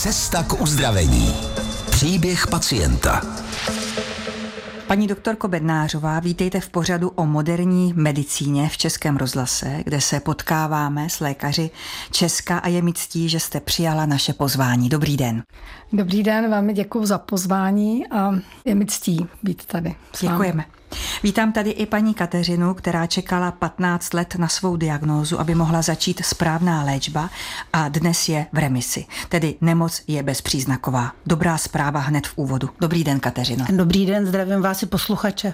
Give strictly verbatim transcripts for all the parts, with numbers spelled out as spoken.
Cesta k uzdravení. Příběh pacienta. Paní doktorko Bednářová, vítejte v pořadu o moderní medicíně v Českém rozhlase, kde se potkáváme s lékaři Česka a je mi ctí, že jste přijala naše pozvání. Dobrý den. Dobrý den, velmi děkuji za pozvání a je mi ctí být tady. Děkujeme. Vítám tady i paní Kateřinu, která čekala patnáct let na svou diagnózu, aby mohla začít správná léčba a dnes je v remisi. Tedy nemoc je bezpříznaková. Dobrá zpráva hned v úvodu. Dobrý den, Kateřino. Dobrý den, zdravím vás i posluchače.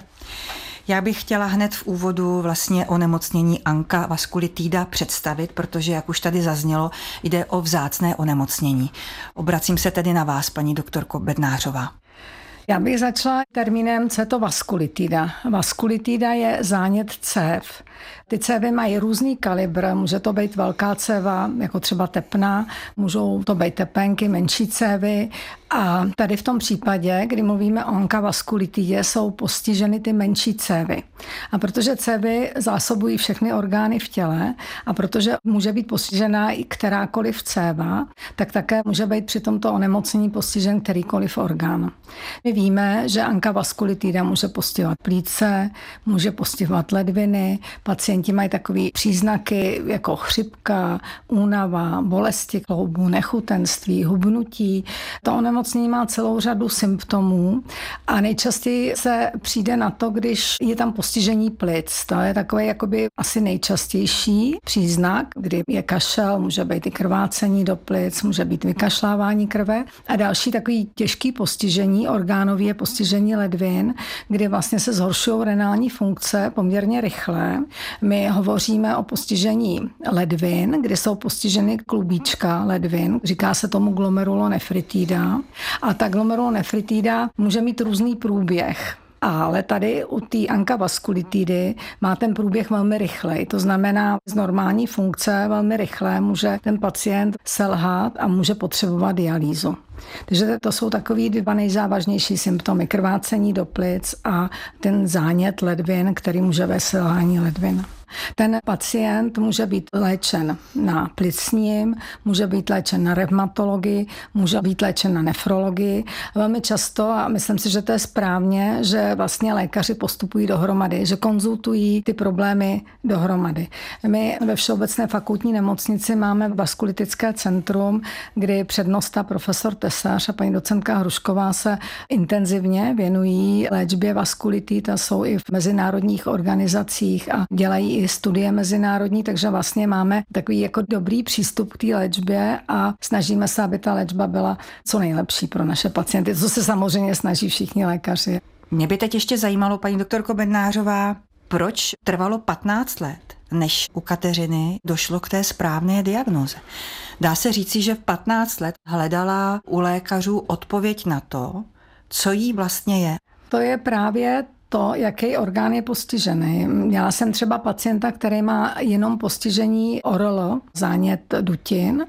Já bych chtěla hned v úvodu vlastně onemocnění Anka vaskulitida představit, protože, jak už tady zaznělo, jde o vzácné onemocnění. Obracím se tedy na vás, paní doktorko Bednářová. Já bych začala termínem, co je to vaskulitida. Vaskulitida je zánět cév. Ty cévy mají různý kalibr, může to být velká céva, jako třeba tepna, můžou to být tepenky, menší cévy. A tady v tom případě, kdy mluvíme o onkavaskulitidě, jsou postiženy ty menší cévy. A protože cévy zásobují všechny orgány v těle a protože může být postižená i kterákoliv céva, tak také může být při tomto onemocnění postižen kterýkoliv orgán. My víme, že onkavaskulitida může postihovat plíce, může postihovat ledviny, pacienti mají takové příznaky jako chřipka, únava, bolesti kloubů, nechutenství, hubnutí. To onemocnění má celou řadu symptomů a nejčastěji se přijde na to, když je tam postižení plic. To je takový jakoby asi nejčastější příznak, kdy je kašel, může být i krvácení do plic, může být vykašlávání krve. A další takový těžký postižení, orgánový je postižení ledvin, kdy vlastně se zhoršují renální funkce poměrně rychle. My hovoříme o postižení ledvin, kdy jsou postiženy klubíčka ledvin. Říká se tomu glomerulonefritida. A ta glomerulonefritida může mít různý průběh. Ale tady u té onkavaskulitidy má ten průběh velmi rychlej. To znamená, z normální funkce velmi rychle může ten pacient selhat a může potřebovat dialýzu. Takže to jsou takový dva nejzávažnější symptomy. Krvácení do plic a ten zánět ledvin, který může vést selhání ledvin. Ten pacient může být léčen na plicním, může být léčen na revmatologii, může být léčen na nefrologii. Velmi často, a myslím si, že to je správně, že vlastně lékaři postupují dohromady, že konzultují ty problémy dohromady. My ve Všeobecné fakultní nemocnici máme vaskulitické centrum, kdy přednosta profesor Tesař a paní docentka Hrušková se intenzivně věnují léčbě vaskulitid a jsou i v mezinárodních organizacích a dělají i studie mezinárodní, takže vlastně máme takový jako dobrý přístup k té léčbě a snažíme se, aby ta léčba byla co nejlepší pro naše pacienty, co se samozřejmě snaží všichni lékaři. Mě by teď ještě zajímalo, paní doktorko Bednářová, proč trvalo patnáct let, než u Kateřiny došlo k té správné diagnóze. Dá se říci, že v patnáct let hledala u lékařů odpověď na to, co jí vlastně je. To je právě to, jaký orgán je postižený. Měla jsem třeba pacienta, který má jenom postižení O R L, zánět dutin,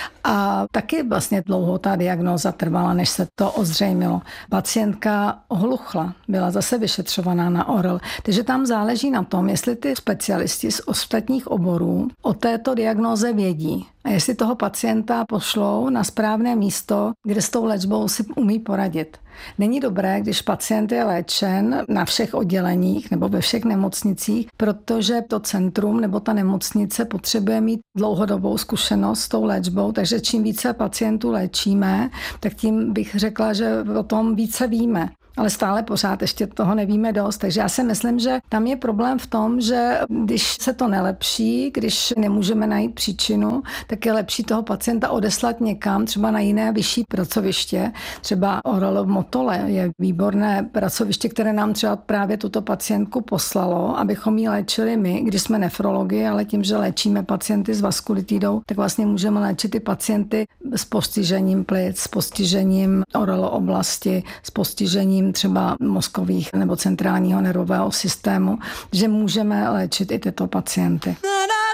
a taky vlastně dlouho ta diagnóza trvala, než se to ozřejmilo. Pacientka ohluchla, byla zase vyšetřovaná na O R L. Takže tam záleží na tom, jestli ty specialisti z ostatních oborů o této diagnóze vědí. A jestli toho pacienta pošlou na správné místo, kde s tou léčbou si umí poradit. Není dobré, když pacient je léčen na všech odděleních nebo ve všech nemocnicích, protože to centrum nebo ta nemocnice potřebuje mít dlouhodobou zkušenost s tou léčbou, takže čím více pacientů léčíme, tak tím bych řekla, že o tom více víme. Ale stále pořád ještě toho nevíme dost. Takže já si myslím, že tam je problém v tom, že když se to nelepší, když nemůžeme najít příčinu, tak je lepší toho pacienta odeslat někam, třeba na jiné vyšší pracoviště. Třeba O R L v Motole je výborné pracoviště, které nám třeba právě tuto pacientku poslalo, abychom ji léčili my, když jsme nefrologi, ale tím, že léčíme pacienty s vaskulitidou, tak vlastně můžeme léčit i pacienty s postižením plic, s postižením O R L oblasti, s postižením třeba mozkových nebo centrálního nervového systému, že můžeme léčit i tyto pacienty.